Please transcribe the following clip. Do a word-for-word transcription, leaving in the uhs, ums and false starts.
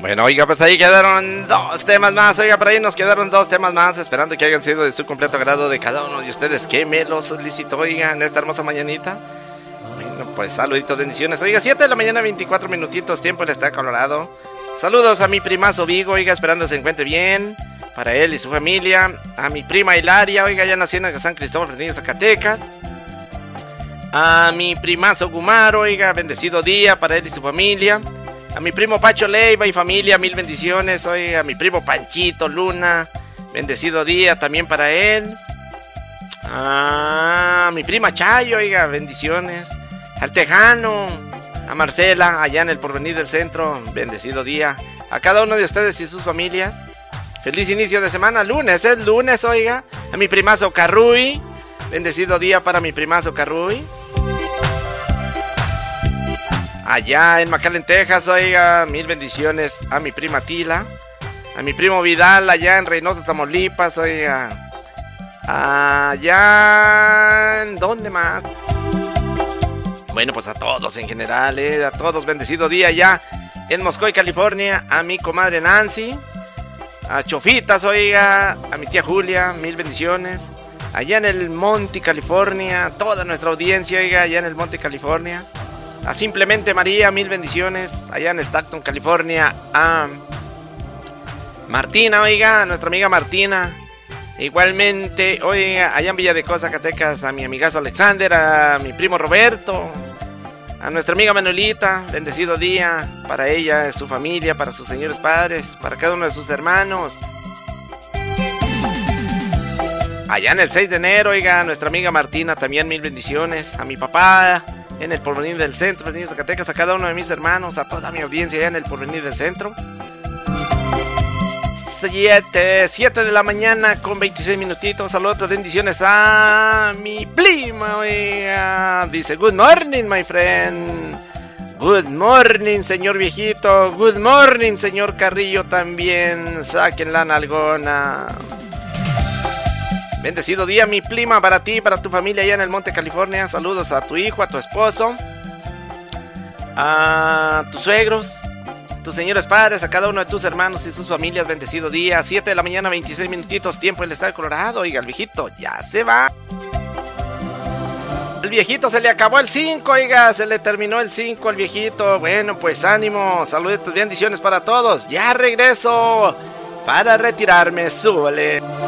Bueno, oiga, pues ahí quedaron dos temas más. Oiga, por ahí nos quedaron dos temas más, esperando que hayan sido de su completo agrado de cada uno de ustedes que me lo solicitó, oiga, en esta hermosa mañanita. Bueno, pues saluditos, bendiciones. Oiga, siete de la mañana, veinticuatro minutitos, tiempo en el estado Colorado. Saludos a mi primazo Vigo, oiga, esperando se encuentre bien. Para él y su familia. A mi prima Hilaria, oiga, ya nació en San Cristóbal, Fresnillo, Zacatecas. A mi primazo Gumaro, oiga, bendecido día para él y su familia. A mi primo Pacho Leiva y familia, mil bendiciones. Oiga, a mi primo Panchito Luna, bendecido día también para él. A mi prima Chayo, oiga, bendiciones. Al Tejano, a Marcela, allá en el Porvenir del Centro, bendecido día. A cada uno de ustedes y sus familias, feliz inicio de semana, lunes, es lunes, oiga. A mi primazo Carruy, bendecido día para mi primazo Carruy. Allá en McAllen, Texas, oiga, mil bendiciones a mi prima Tila. A mi primo Vidal, allá en Reynosa, Tamaulipas, oiga. Allá... ¿Dónde más? Bueno, pues a todos en general, eh, a todos, bendecido día allá en Moscoy, California. A mi comadre Nancy. A Chofitas, oiga. A mi tía Julia, mil bendiciones. Allá en el Monte, California. Toda nuestra audiencia, oiga, allá en el Monte, California. A Simplemente María, mil bendiciones. Allá en Stockton, California. A Martina, oiga, a nuestra amiga Martina. Igualmente, oiga, allá en Villa de Cosa, Zacatecas, a mi amigazo Alexander, a mi primo Roberto, a nuestra amiga Manuelita, bendecido día para ella, su familia, para sus señores padres, para cada uno de sus hermanos. Allá en el seis de enero, oiga, a nuestra amiga Martina, también mil bendiciones. A mi papá, en el Porvenir del Centro, Fresnillo, Zacatecas, a cada uno de mis hermanos, a toda mi audiencia allá en el Porvenir del Centro. siete, siete de la mañana con veintiséis minutitos. Saludos, bendiciones a mi prima, oiga. Dice, good morning, my friend. Good morning, señor viejito. Good morning, señor Carrillo también. Saquen la nalgona. Bendecido día, mi prima, para ti, para tu familia allá en el Monte, California. Saludos a tu hijo, a tu esposo, a tus suegros, tus señores padres, a cada uno de tus hermanos y sus familias, bendecido día. Siete de la mañana, veintiséis minutitos, tiempo en el estado de Colorado. Oiga, el viejito ya se va. El viejito se le acabó el cinco, oiga, se le terminó el cinco al viejito. Bueno, pues ánimo, saludos, bendiciones para todos. Ya regreso para retirarme, súbale.